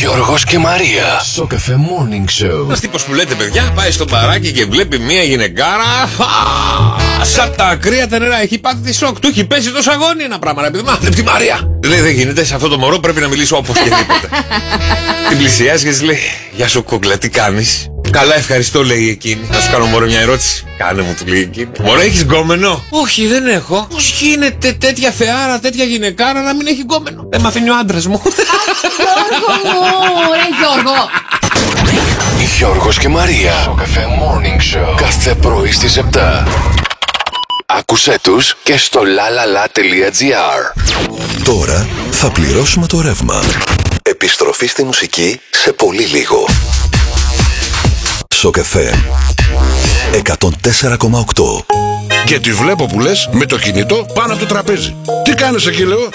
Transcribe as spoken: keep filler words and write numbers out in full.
Γιώργος και Μαρία. Σοκαφέ Morning Show. Ένας τύπος που λέτε, παιδιά, πάει στο μπαράκι και βλέπει μια γυναικάρα. Σαν τα ακραία τα νερά, έχει πάθει τη σοκ. Του έχει πέσει το σαγόνι ένα πράγμα. Επειδή μάθετε τη Μαρία. Λέει, δεν γίνεται, σε αυτό το μωρό πρέπει να μιλήσω όπως και τίποτε. Την πλησιάζει και της λέει, γεια σου κούκλα, τι κάνεις? Καλά, ευχαριστώ, λέει εκείνη. Να σου κάνω μωρό μια ερώτηση. Κάνε μου, του λέει εκείνη. Μωρό, έχεις γκόμενο? Όχι, δεν έχω. Πώς γίνεται τέτοια θεάρα, τέτοια γυναικάρα να μην έχει γκόμενο? Δεν μ' αφήνει ο άντρας μου. Γιώργο μου, ρε Γιώργο. Γιώργος και Μαρία. Σοκαφέ Morning Show. Κάθε πρωί στις επτά. Άκουσέ τους και στο lalala τελεία gr. Τώρα θα πληρώσουμε το ρεύμα. Επιστροφή στη μουσική σε πολύ λίγο. Σοκαφέ εκατόν τέσσερα κόμμα οκτώ. Και τη βλέπω που λες με το κινητό πάνω από το τραπέζι. Τι κάνεις εκεί, λέω?